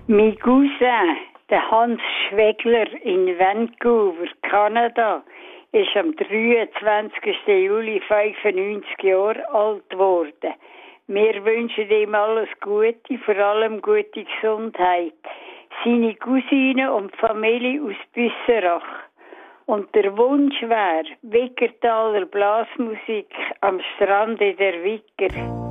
Mein Cousin, der Hans Schwegler in Vancouver, Kanada, ist am 23. Juli 95 Jahre alt geworden. Wir wünschen ihm alles Gute, vor allem gute Gesundheit. Seine Cousine und die Familie aus Büsserach. Und der Wunsch wäre Wickertaler Blasmusik am Strand in der Wicker.